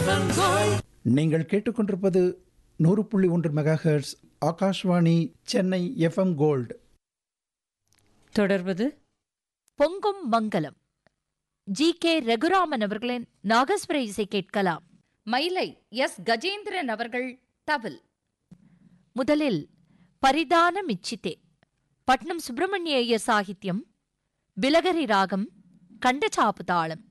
நீங்கள் கேட்டுக்கொண்டிருப்பது 100.1 megahertz Akashvani Chennai FM gold. தொடர்வது பொங்கும் மங்கலம். ஜி.கே. ரகுராமன் அவர்களின் நாகஸ்வர இசை கேட்கலாம். மயிலை எஸ். கஜேந்திரன் அவர்கள் தவில். முதலில் பரிதான மிச்சிதே, பட்னம் சுப்பிரமணிய ஐயர் சாகித்யம், பிலகரி ராகம், கண்டசாப்பு தாளம்.